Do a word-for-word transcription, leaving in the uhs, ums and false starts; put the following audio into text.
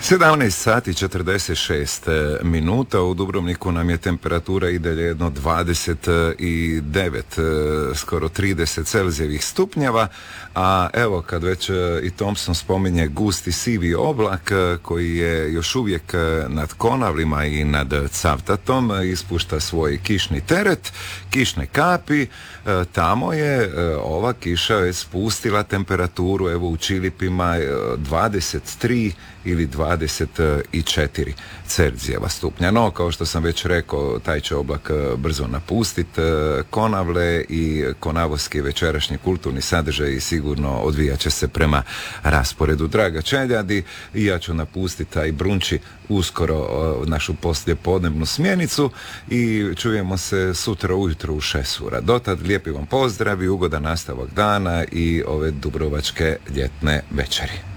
sedamnaest sati četrdeset šest minuta, u Dubrovniku nam je temperatura i dalje jedno dvadeset devet, skoro trideset Celzijevih stupnjeva, a evo kad već i Thompson spominje gusti sivi oblak koji je još uvijek nad Konavlima i nad Cavtatom, ispušta svoj kišni teret, kišne kapi, tamo je ova kiša je spustila temperaturu, evo u Čilipima dvadeset tri ili dvadeset četiri Celzijeva stupnja. No, kao što sam već rekao, taj će oblak brzo napustiti Konavle i konavoski večerašnji kulturni sadržaj sigurno odvijat će se prema rasporedu. Draga čeljadi, i ja ću napustiti taj brunči uskoro našu poslijepodnevnu smjenicu i čujemo se sutra ujutro u šest ura. Dotad lijepi vam pozdrav i ugodan nastavak dana i ove dubrovačke ljetne večeri.